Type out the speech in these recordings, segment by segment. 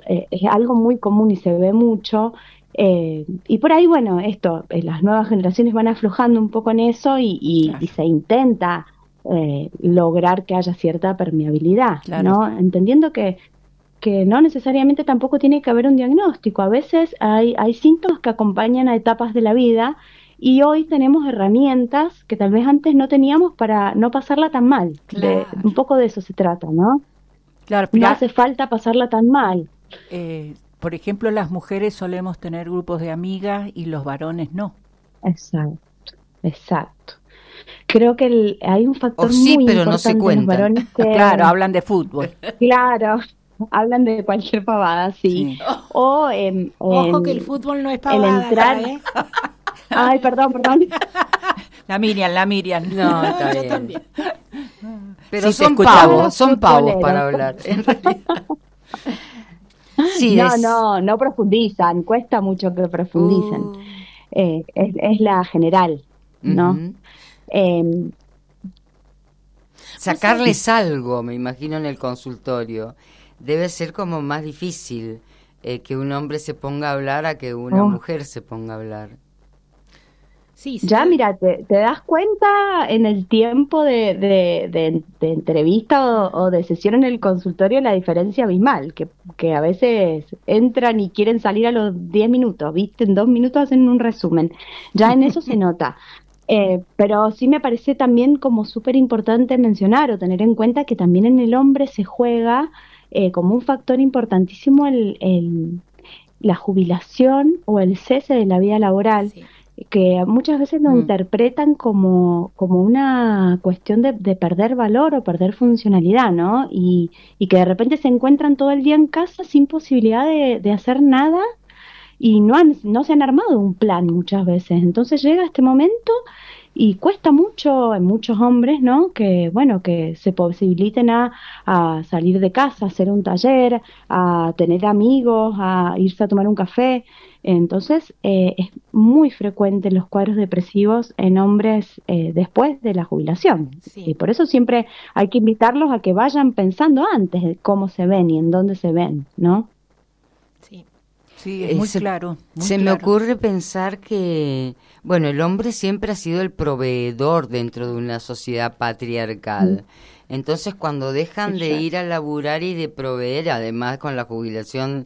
es algo muy común y se ve mucho. Y por ahí, bueno, las nuevas generaciones van aflojando un poco en eso y Claro, se intenta lograr que haya cierta permeabilidad, claro. ¿no? Entendiendo que no necesariamente tampoco tiene que haber un diagnóstico. A veces hay síntomas que acompañan a etapas de la vida y hoy tenemos herramientas que tal vez antes no teníamos para no pasarla tan mal. Un Claro, poco de eso se trata, ¿no? claro, No pero hace falta pasarla tan mal. por ejemplo, las mujeres solemos tener grupos de amigas y los varones no. Exacto, exacto. Creo que hay un O factor sí, muy pero no se importante en los cuentan. varones Claro, que, hablan de fútbol. claro, hablan de cualquier pavada, sí. Sí. O Ojo que el fútbol no es el pavada entrar. acá, ¿eh? Ay, perdón, perdón. La Miriam, la Miriam. No, está Yo bien. también. Pero Sí, te son escuchamos. pavos, son pavos para Futboleros. hablar. En realidad. Sí, No profundizan, cuesta mucho que profundicen. Uh, Es la general, ¿no? ujú. Eh, Sacarles algo, me imagino, en el consultorio. Debe ser como más difícil que un hombre se ponga a hablar a que una oh, mujer se ponga a hablar. Sí, ya, sí. mira, te das cuenta en el tiempo de entrevista o de sesión en el consultorio la diferencia abismal, que a veces entran y quieren salir a los 10 minutos, ¿viste? En 2 minutos hacen un resumen. Ya en eso se nota. Pero sí me parece también como súper importante mencionar o tener en cuenta que también en el hombre se juega como un factor importantísimo la jubilación o el cese de la vida laboral, Sí. que muchas veces lo Mm. interpretan como una cuestión de perder valor o perder funcionalidad, ¿no? Y que de repente se encuentran todo el día en casa sin posibilidad de hacer nada y no se han armado un plan muchas veces. Entonces llega este momento y cuesta mucho en muchos hombres, ¿no? Que, bueno, que se posibiliten a salir de casa, a hacer un taller, a tener amigos, a irse a tomar un café. Entonces, es muy frecuente los cuadros depresivos en hombres después de la jubilación. Y Sí, por eso siempre hay que invitarlos a que vayan pensando antes de cómo se ven y en dónde se ven, ¿no? sí. Sí, es muy Se, claro, muy se me claro. ocurre pensar que, bueno, el hombre siempre ha sido el proveedor dentro de una sociedad patriarcal. Entonces, cuando dejan de Exacto. ir a laburar y de proveer, además con la jubilación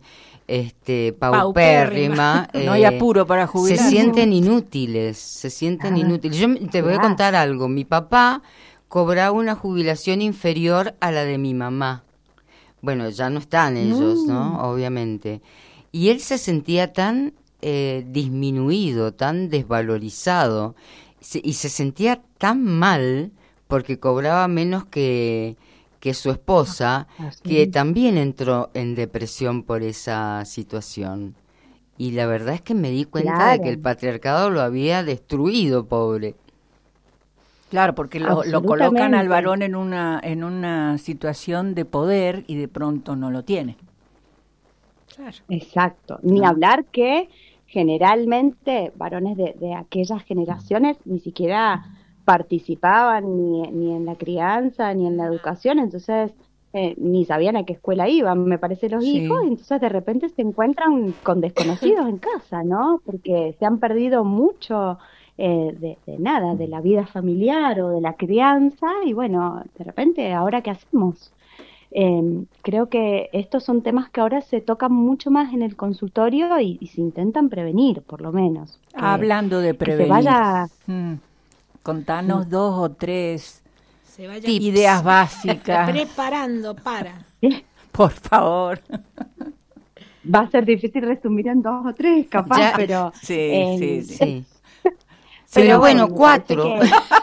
Paupérrima. paupérrima, No hay apuro para se jubilarse. sienten inútiles, se sienten inútiles. Te voy a Claro. contar algo. Mi papá cobraba una jubilación inferior a la de mi mamá. Bueno, ya no están ellos, ¿no? Obviamente. Y él se sentía tan disminuido, tan desvalorizado, y se sentía tan mal porque cobraba menos que su esposa, que Así. también entró en depresión por esa situación. Y la verdad es que me di cuenta de que Claro, el patriarcado lo había destruido, pobre. Claro, porque lo colocan al absolutamente. varón en una situación de poder y de pronto no lo tiene, Claro. Exacto. Ni ¿no? hablar que generalmente varones de aquellas generaciones ni siquiera participaban ni en la crianza ni en la educación, entonces ni sabían a qué escuela iban, me parece, los hijos, Sí, y entonces de repente se encuentran con desconocidos en casa, ¿no? Porque se han perdido mucho de nada, de la vida familiar o de la crianza, y bueno, de repente, ¿ahora qué hacemos? Creo que estos son temas que ahora se tocan mucho más en el consultorio y se intentan prevenir, por lo menos. hablando de Que se prevenir, vaya. mm, contanos 2 o 3 Se vaya Tips. ideas básicas, preparando para. por favor. Va a ser difícil resumir en 2 o 3, capaz, Ya, pero Sí, sí, sí. sí. pero Pero bueno, me parece 4.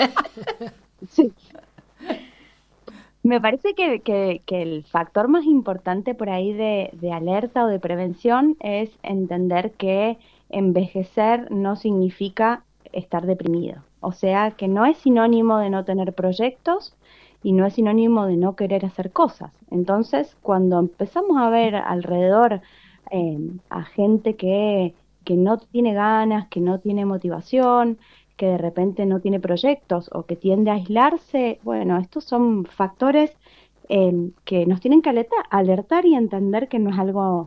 sí, me parece que el factor más importante por ahí de alerta o de prevención es entender que envejecer no significa estar deprimido. O sea, que no es sinónimo de no tener proyectos y no es sinónimo de no querer hacer cosas. Entonces, cuando empezamos a ver alrededor a gente que no tiene ganas, que no tiene motivación, que de repente no tiene proyectos o que tiende a aislarse, bueno, estos son factores que nos tienen que alertar y entender que no es algo